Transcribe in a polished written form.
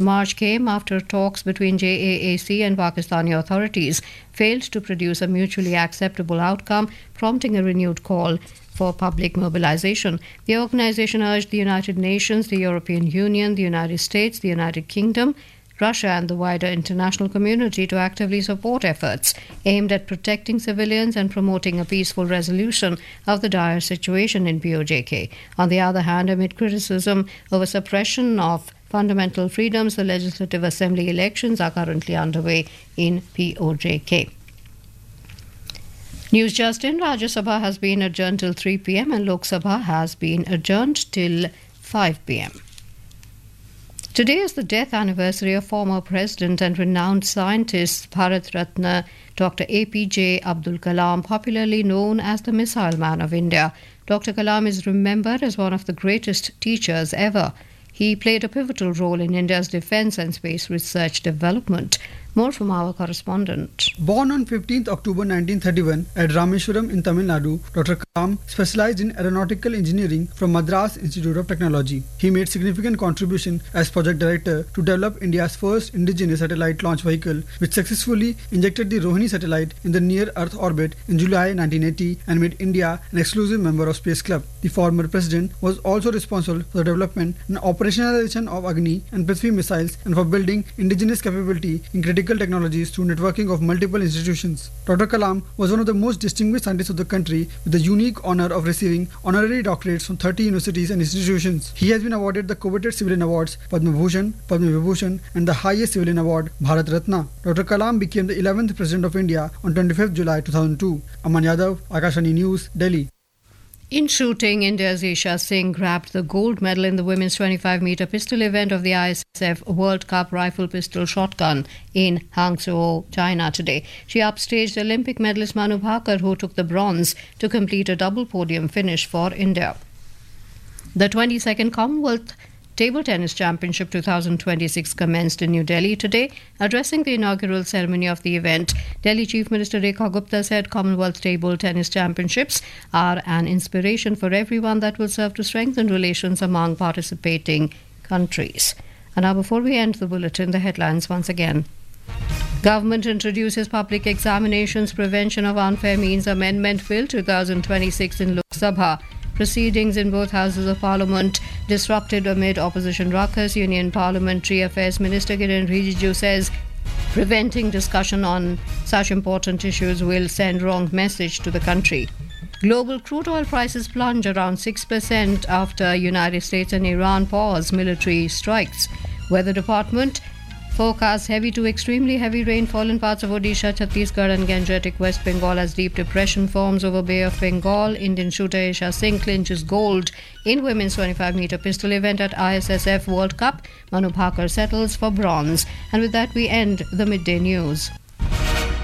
The march came after talks between JAAC and Pakistani authorities failed to produce a mutually acceptable outcome, prompting a renewed call for public mobilization. The organization urged the United Nations, the European Union, the United States, the United Kingdom, Russia and the wider international community to actively support efforts aimed at protecting civilians and promoting a peaceful resolution of the dire situation in POJK. On the other hand, amid criticism over suppression of fundamental freedoms, the Legislative Assembly elections are currently underway in POJK. News just in, Rajya Sabha has been adjourned till 3 p.m. and Lok Sabha has been adjourned till 5 p.m. Today is the death anniversary of former President and renowned scientist Bharat Ratna Dr. APJ Abdul Kalam, popularly known as the Missile Man of India. Dr. Kalam is remembered as one of the greatest teachers ever. He played a pivotal role in India's defence and space research development. More from our correspondent. Born on 15th October 1931 at Rameswaram in Tamil Nadu, Dr. Kalam specialized in aeronautical engineering from Madras Institute of Technology. He made significant contribution as project director to develop India's first indigenous satellite launch vehicle, which successfully injected the Rohini satellite in the near-Earth orbit in July 1980 and made India an exclusive member of Space Club. The former president was also responsible for the development and operationalization of Agni and Prithvi missiles and for building indigenous capability in critical technologies through networking of multiple institutions. Dr. Kalam was one of the most distinguished scientists of the country with the unique honor of receiving honorary doctorates from 30 universities and institutions. He has been awarded the coveted civilian awards Padma Bhushan, Padma Vibhushan and the highest civilian award Bharat Ratna. Dr. Kalam became the 11th President of India on 25th July 2002. Aman Yadav, Akashvani News, Delhi. In shooting, India's Isha Singh grabbed the gold medal in the women's 25-meter pistol event of the ISSF World Cup Rifle Pistol Shotgun in Hangzhou, China today. She upstaged Olympic medalist Manu Bhaker, who took the bronze, to complete a double podium finish for India. The 22nd Commonwealth Table Tennis Championship 2026 commenced in New Delhi today. Addressing the inaugural ceremony of the event, Delhi Chief Minister Rekha Gupta said Commonwealth Table Tennis Championships are an inspiration for everyone that will serve to strengthen relations among participating countries. And now, before we end the bulletin, the headlines once again. Government introduces Public Examinations Prevention of Unfair Means Amendment Bill 2026 in Lok Sabha. Proceedings in both houses of parliament disrupted amid opposition ruckus. Union Parliamentary Affairs Minister Kiren Rijiju says preventing discussion on such important issues will send wrong message to the country. Global crude oil prices plunge around 6% after United States and Iran pause military strikes. Weather Department forecasts heavy to extremely heavy rainfall in parts of Odisha, Chhattisgarh and Gangetic West Bengal as deep depression forms over Bay of Bengal. Indian shooter Isha Singh clinches gold in women's 25-meter pistol event at ISSF World Cup. Manu Bhaker settles for bronze. And with that, we end the midday news.